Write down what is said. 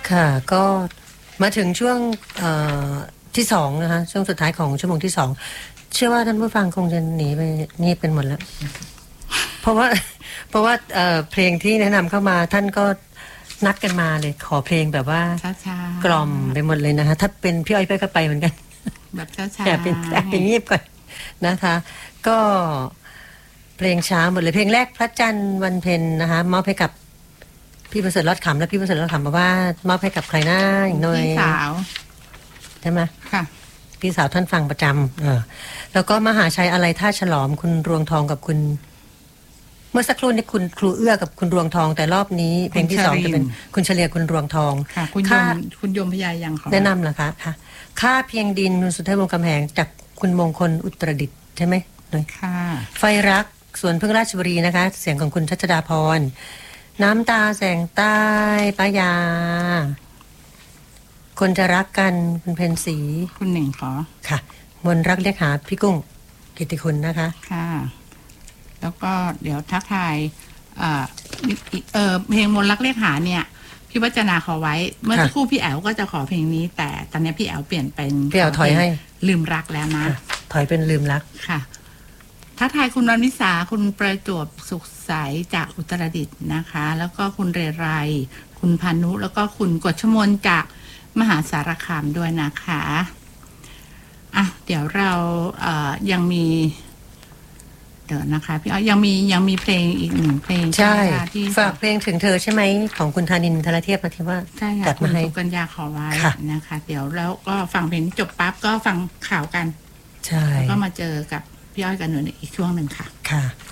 ค่ะก็มาถึงช่วงที่สองนะคะช่วงสุดท้ายของชั่วโมงที่สองเชื่อว่าท่านผู้ฟังคงจะหนีไปนี่เป็นหมดแล้วเพราะว่าเพลงที่แนะนำเข้ามาท่านก็นัดกันมาเลยขอเพลงแบบว่าช้าๆกล่อมไปหมดเลยนะคะถ้าเป็นพี่อ้อยก็ไปเหมือนกันแบบช้าๆแอบเป็นเงียบก่อนนะคะก็เพลงช้าหมดเลยเพลงแรกพระจันทร์วันเพ็ญนะคะมอบให้กับพี่ประเสริฐรอดขำและพี่ประเสริฐรอดขำบอกว่ามอบให้กับใครหน้าอย่างน้อยพี่สาวใช่ไหมค่ะพี่สาวท่านฟังประจำแล้วก็มหาชัยอะไรท่าฉลอมคุณรวงทองกับคุณเมื่อสักครู่นี้คุณครูเอื้อกับคุณรวงทองแต่รอบนี้เพลงที่สองจะเป็นคุณเฉลียคุณรวงทองค่ะคุณยมพยายังขอแนะนำเหรอคะค่ะค่าเพียงดินคุณสุทธิวงศ์กำแหงจากคุณมงคลอุตรดิตถ์ใช่ไหมค่ะไฟรักสวนพึ่งราชบุรีนะคะเสียงของคุณชัชดาพรน้ำตาแสงใต้ป้ายาคนจะรักกันคุณเพนสีคุณหนึ่งขอค่ะมนรักเรียกหาพี่กุ้งกิติคุณนะคะค่ะแล้วก็เดี๋ยวทักทายเพลงมนรักเรียกหาเนี่ยพี่วัจนาขอไว้เมื่อสักครู่พี่แอลก็จะขอเพลงนี้แต่ตอนนี้พี่แอลเปลี่ยนเป็นพี่แอลถอยให้ลืมรักแล้วนะถอยเป็นลืมรักค่ะทักทายคุณวันวิสาคุณประจวบสุขใสจากอุตรดิตถ์นะคะแล้วก็คุณเรไรคุณพานุแล้วก็คุณกฤษมนจากมหาสารคามด้วยนะคะอ่ะเดี๋ยวเรายังมีเดี๋ยวนะคะพี่อ้อยยังมีเพลงอีกหนึ่งเพลงใช่ที่ฝากเพลงถึงเธอใช่ไหมของคุณธานินทรเทพนะที่ว่าใช่ค่ะคุณสุกัญญาขอไว้นะคะเดี๋ยวแล้วก็ฟังเพลงจบปั๊บก็ฟังข่าวกันใช่แล้วก็มาเจอกับพี่อ้อยกันหนึ่งอีกช่วงหนึ่งค่ะค่ะ